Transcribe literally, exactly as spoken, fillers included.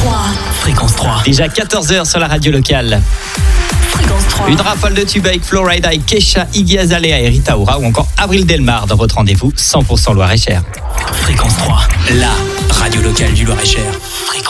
trois. Fréquence trois. Déjà quatorze heures sur la radio locale. Fréquence trois. Une rafale de tubes avec Florida, avec Kesha, Iggy Azalea et Rita Ora ou encore Avril Delmar dans votre rendez-vous cent pour cent Loir-et-Cher. Fréquence trois. La radio locale du Loir-et-Cher. Fréquence